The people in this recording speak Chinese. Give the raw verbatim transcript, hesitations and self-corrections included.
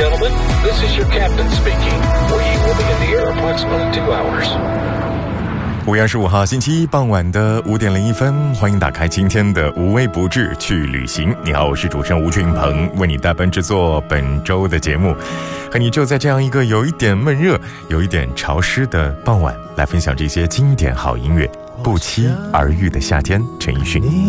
gentlemen, this is your captain speaking. We will be in the air approximately two hours. 五月二十五号星期一傍晚的五点零一分，欢迎打开今天的无微不至去旅行。你好，我是主持人吴俊鹏，为你代班制作本周的节目，和你就在这样一个有一点闷热、有一点潮湿的傍晚，来分享这些经典好音乐。不期而遇的夏天，陈奕迅。